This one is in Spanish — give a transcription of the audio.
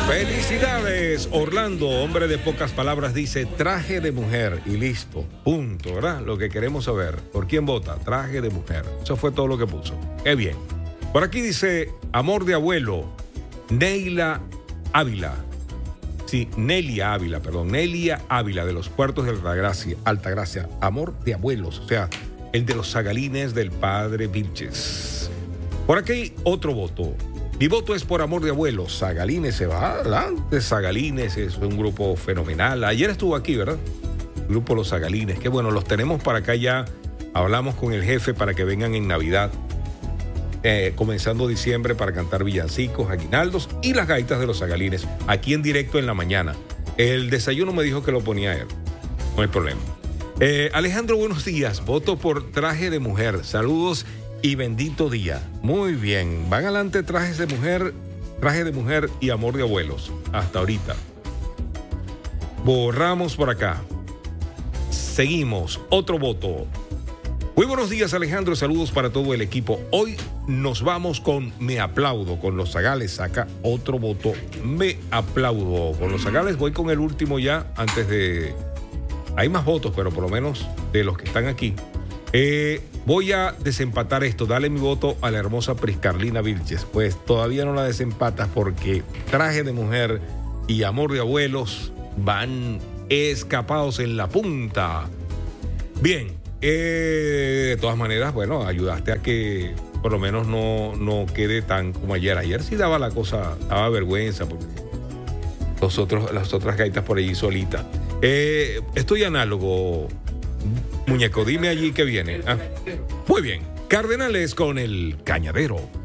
Felicidades, Orlando, hombre de pocas palabras, dice traje de mujer y listo, punto, ¿verdad? Lo que queremos saber, ¿por quién vota? Traje de mujer, eso fue todo lo que puso, qué bien. Por aquí dice, amor de abuelo, Neila Ávila, sí, Nelia Ávila, de los Puertos de Altagracia, amor de abuelos, o sea, el de los zagalines del padre Vilches. Por aquí otro voto. Mi voto es por amor de abuelos. Zagalines se va adelante. Zagalines es un grupo fenomenal. Ayer estuvo aquí, ¿verdad? El grupo Los Zagalines. Qué bueno, los tenemos para acá ya. Hablamos con el jefe para que vengan en Navidad. Comenzando diciembre para cantar villancicos, aguinaldos y las gaitas de los Zagalines. Aquí en directo en la mañana. El desayuno me dijo que lo ponía él. No hay problema. Alejandro, buenos días. Voto por traje de mujer. Saludos y bendito día. Muy bien. Van adelante traje de mujer y amor de abuelos. Hasta ahorita. Borramos por acá. Seguimos. Otro voto. Muy buenos días, Alejandro. Saludos para todo el equipo. Hoy nos vamos con Me Aplaudo. Con los Zagales saca otro voto. Me Aplaudo. Con los Zagales voy con el último ya antes de... Hay más votos, pero por lo menos de los que están aquí. Voy a desempatar esto. Dale mi voto a la hermosa Priscarlina Vilches. Pues todavía no la desempatas porque traje de mujer y amor de abuelos van escapados en la punta. Bien, de todas maneras, bueno, ayudaste a que por lo menos no quede tan como ayer. Ayer sí daba la cosa, daba vergüenza porque las otras gaitas por allí solitas. Estoy análogo. Muñeco, dime allí que viene. Muy bien. Cardenales con el Cañadero.